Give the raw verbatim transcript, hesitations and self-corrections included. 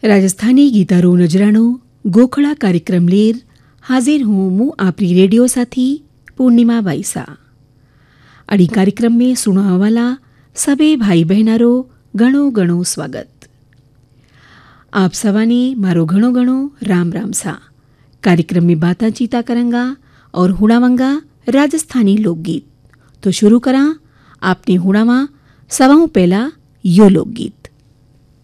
राजस्थानी गीतारो नजराणो गोखड़ा कार्यक्रम लेर हाजिर हूँ मुँ आपरी रेडियो साथी पूर्णिमा बाईसा। अड़ी कार्यक्रम में सुनवा वाला सबे भाई बहनारो घणो घणो स्वागत। आप सवाने मारो घणो घणो राम राम सा। कार्यक्रम में बाता चीता करंगा और हुड़ावंगा राजस्थानी लोकगीत। तो शुरू करा आपने हुड़ावा सवाओं पहला यो लोकगीत।